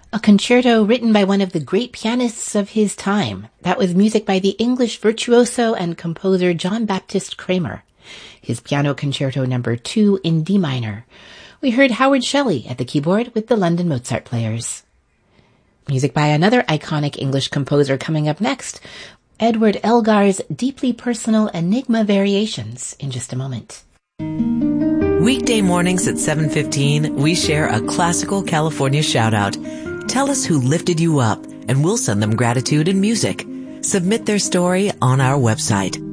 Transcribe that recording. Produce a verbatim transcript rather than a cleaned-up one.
A concerto written by one of the great pianists of his time. That was music by the English virtuoso and composer John Baptist Kramer. His Piano Concerto number two in D minor. We heard Howard Shelley at the keyboard with the London Mozart Players. Music by another iconic English composer coming up next, Edward Elgar's deeply personal Enigma Variations, in just a moment. Weekday mornings at seven fifteen, we share a classical California shout-out. Tell us who lifted you up, and we'll send them gratitude and music. Submit their story on our website.